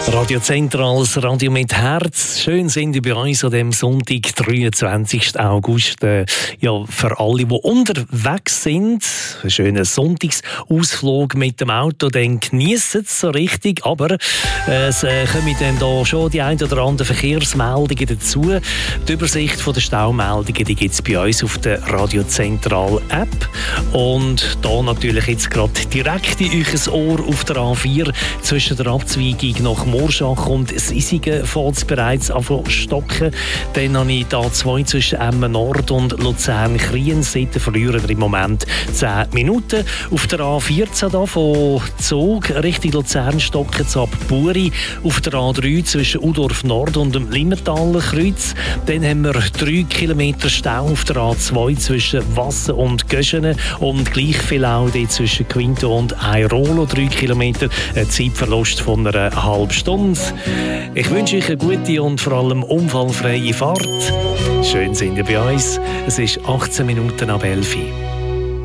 Radio Zentral, das Radio mit Herz. Schön sind Sie bei uns an dem Sonntag, 23. August. Ja, für alle, die unterwegs sind, einen schönen Sonntagsausflug mit dem Auto, dann geniessen es so richtig. Aber es kommen dann da schon die ein oder anderen Verkehrsmeldungen dazu. Die Übersicht der Staumeldungen gibt es bei uns auf der Radio Zentral App. Und da natürlich jetzt gerade direkt in euch Ohr auf der A4 zwischen der Abzweigung nach Morschach und Sisigen fängt es bereits an zu stocken. Dann habe ich da 2 zwischen Emmen Nord und Luzern-Kriens. Dort verlieren wir im Moment 10 Minuten. Auf der A14 da von Zug Richtung Luzern stocken ab Buri. Auf der A3 zwischen Udorf Nord und dem Limmentaler Kreuz. Dann haben wir 3 Kilometer Stau auf der A2 zwischen Wassen und Göschene. Und gleich viel auch zwischen Quinto und Airolo. 3 Kilometer. Ein Zeitverlust von einer halben Stunde. Ich wünsche euch eine gute und vor allem unfallfreie Fahrt. Schön sind ihr bei uns. Es ist 18 Minuten ab 11 Uhr.